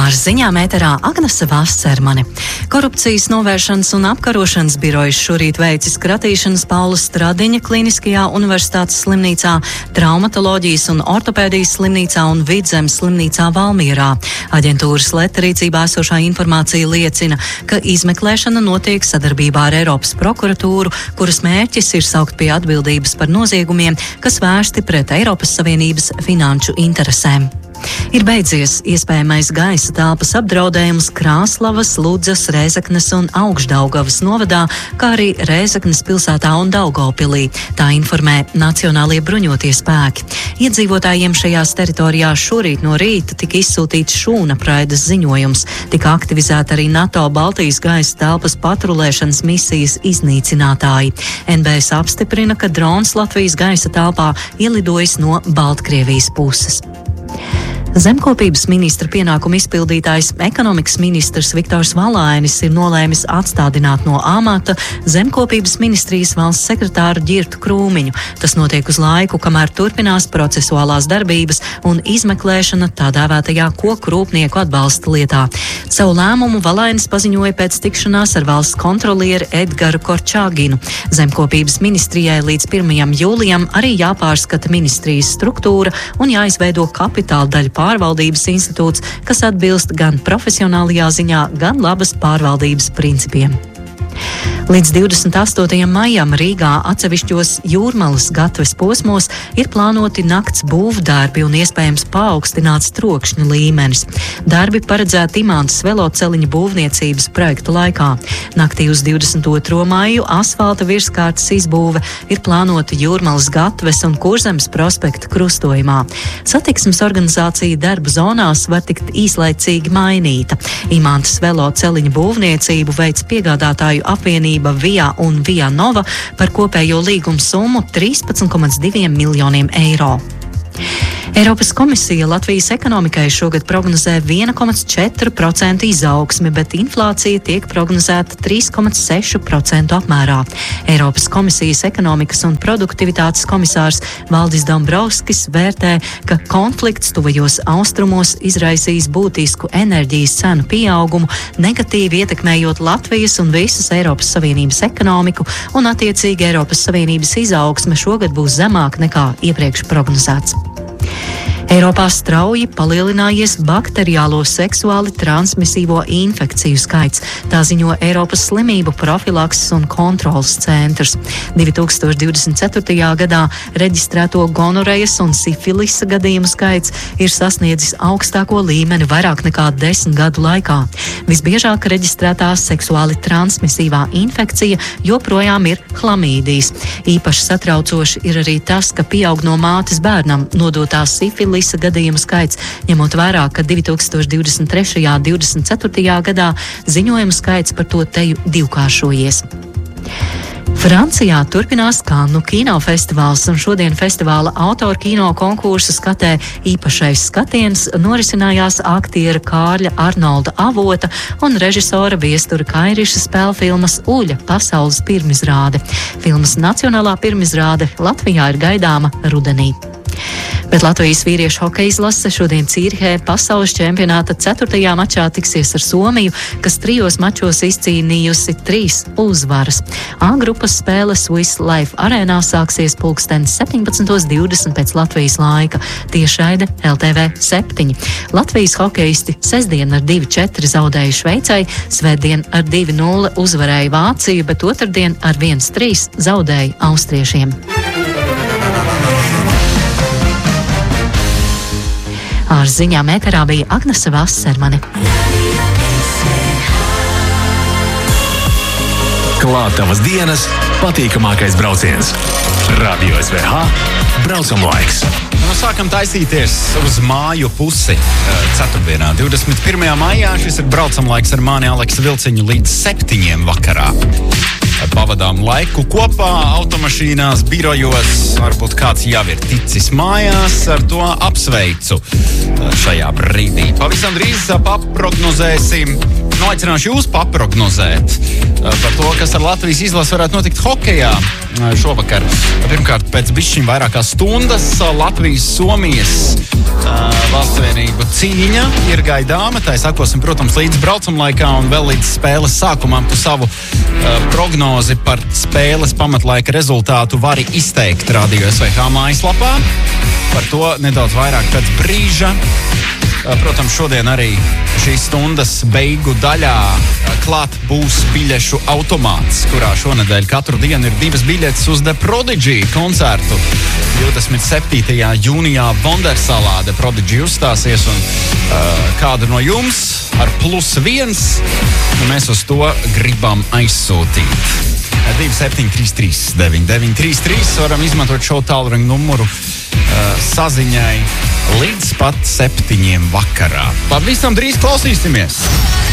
Ar ziņām ēterā Agnese Vasermane. Korupcijas novēršanas un apkarošanas birojas šorīt veicis kratīšanas Paula Stradiņa Kliniskajā universitātes slimnīcā, traumatoloģijas un ortopēdijas slimnīcā un Vidzemes slimnīcā Valmierā. Aģentūras Leta rīcībā esošā informācija liecina, ka izmeklēšana notiek sadarbībā ar Eiropas prokuratūru, kuras mērķis ir saukt pie atbildības par noziegumiem, kas vērsti pret Eiropas Savienības finanšu interesēm. Ir beidzies iespējamais gaisa telpas apdraudējums Krāslavas, Ludzas, Rēzeknes un Augšdaugavas novadā, kā arī Rēzeknes pilsētā un Daugavpilī. Tā informē Nacionālie bruņotie spēki. Iedzīvotājiem šajās teritorijās šorīt no rīta tika izsūtīts šūnapraides ziņojums. Tika aktivizēta arī NATO Baltijas gaisa telpas patrulēšanas misijas iznīcinātāji. NBS apstiprina, ka drons Latvijas gaisa telpā ielidojis no Baltkrievijas puses. Zemkopības ministra pienākumu izpildītājs ekonomikas ministrs Viktors Valainis ir nolēmis atstādināt no amata Zemkopības ministrijas valsts sekretāru Ģirtu Krūmiņu. Tas notiek uz laiku, kamēr turpinās procesuālās darbības un izmeklēšana tā dēvētajā koku rūpnieku atbalsta lietā. Savu lēmumu Valainis paziņoja pēc tikšanās ar valsts kontrolieri Edgaru Korčāginu. Zemkopības ministrijai līdz 1. jūlijam arī jāpārskata ministrijas struktūra un jāizveido kapitāla daļa pārvaldības institūts, kas atbilst gan profesionālajā ziņā, gan labas pārvaldības principiem. Līdz 28. maijam Rīgā atsevišķos Jūrmalas gatves posmos ir plānoti nakts būvdarbi un iespējams paaugstināts trokšņa līmenis. Darbi paredzēti Imantas veloceliņa būvniecības projekta laikā. Naktī uz 22. maiju asfalta virskārtas izbūve ir plānota Jūrmalas gatves un Kurzemes prospekta krustojumā. Satiksmes organizācija darba zonās var tikt īslaicīgi mainīta. Imantas veloceliņa būvniecību veids piegādātāju apvienība Via un Via Nova par kopējo līgumu summu 13,2 miljoniem eiro. Eiropas komisija Latvijas ekonomikai šogad prognozē 1,4% izaugsmi, bet inflācija tiek prognozēta 3,6% apmērā. Eiropas komisijas ekonomikas un produktivitātes komisārs Valdis Dombrovskis vērtē, ka konflikts tuvajos austrumos izraisīs būtisku enerģijas cenu pieaugumu, negatīvi ietekmējot Latvijas un visas Eiropas Savienības ekonomiku, un attiecīgi Eiropas Savienības izaugsme šogad būs zemāka nekā iepriekš prognozēts. Eiropā strauji palielinājies bakteriālo seksuāli transmisīvo infekciju skaits, tā ziņo Eiropas slimību profilakses un kontrolas centrs. 2024. gadā reģistrēto gonorejas un sifilisa gadījumu skaits ir sasniedzis augstāko līmeni vairāk nekā 10 gadu laikā. Visbiežāk reģistrētā seksuāli transmisīvā infekcija joprojām ir hlamīdijas. Īpaši satraucoši ir arī tas, ka pieaug no mātes bērnam nodotā sifilisa gadījumu skaits, ņemot vērā, ka 2023. un 2024. gadā ziņojumu skaits par to teju divkāršojies. Francijā turpinās Kannu kinofestivāls, un šodien festivāla autoru kino konkursa skatē īpašais skatiens norisinājās aktiera Kārļa Arnolda Avota un režisora Viestura Kairiša spēlfilmas Uļa pasaules pirmizrāde. Filmas nacionālā pirmizrāde Latvijā ir gaidāma rudenī. Bet Latvijas vīriešu hokeja izlase šodien Cīrihē pasaules čempionāta 4. mačā tiksies ar Somiju, kas 3 mačos izcīnījusi 3 uzvaras. A grupas spēle Swiss Life arēnā sāksies 17:20 pēc Latvijas laika. Tiešraide LTV 7. Latvijas hokeisti sestdien ar 2-4 zaudēja Šveicai, svētdien ar 2-0 uzvarēja Vāciju, bet otrdien ar 1-3 zaudēja austriešiem. Ar ziņām ēterā bija Agnese Vasermane. Klāt tavas dienas patīkamākais brauciens. Radio SVH braucam laiks. Sākam taisīties uz māju pusi. Ceturtdienā, 21. maijā, šis ir braucam laiks ar mani Aleksu Vilciņu līdz 7 vakarā. Pavadām laiku kopā, automašīnās, birojos, varbūt kāds jau ir ticis mājās, ar to apsveicu šajā brīdī. Pavisam drīz paprognozēsim Aicināšu jūs paprognozēt par to, kas ar Latvijas izlasi varētu notikt hokejā šovakar. Pirmkārt, pēc bišķiņ vairākās stundas Latvijas-Somijas valstsvienību cīņa ir gaidāma. Tā sakosim, protams, līdz braucamlaikā un vēl līdz spēles sākumam. Tu savu prognozi par spēles pamatlaika rezultātu vari izteikt Radio SVH mājaslapā. Par to nedaudz vairāk pēc brīža. Protams, šodien arī šīs stundas beigu daļā klāt būs biļešu automāts, kurā šonedēļ katru dienu ir 2 biļetes uz The Prodigy koncertu. 27. jūnijā Vondersalā The Prodigy uzstāsies un kādu no jums ar +1 mēs uz to gribam aizsūtīt. 2733 9933 varam izmantot šo tālruņa numuru saziņai līdz pat 7 vakarā. Pavisam drīz klausīsimies!